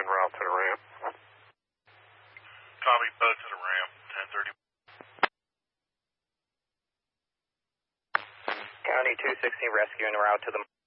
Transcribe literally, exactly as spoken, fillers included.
route to the ramp. Copy, boat to the ramp, ten thirty. County two sixty rescue en route to the